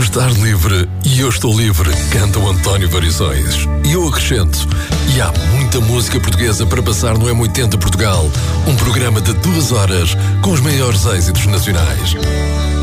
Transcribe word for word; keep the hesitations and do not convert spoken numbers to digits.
Estás livre e eu estou livre, canta o António Variações. E eu acrescento, e há muita música portuguesa para passar no M oitenta Portugal, um programa de duas horas com os maiores êxitos nacionais.